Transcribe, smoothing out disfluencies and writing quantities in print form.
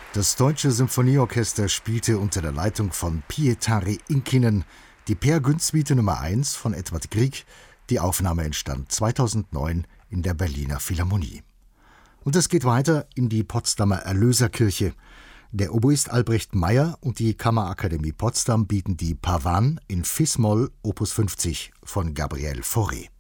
Das Deutsche Symphonieorchester spielte unter der Leitung von Pietari Inkinen die Peer Gynt Suite Nummer 1 von Edvard Grieg. Die Aufnahme entstand 2009 in der Berliner Philharmonie. Und es geht weiter in die Potsdamer Erlöserkirche. Der Oboist Albrecht Meyer und die Kammerakademie Potsdam bieten die Pavane in Fis-Moll Opus 50 von Gabriel Fauré.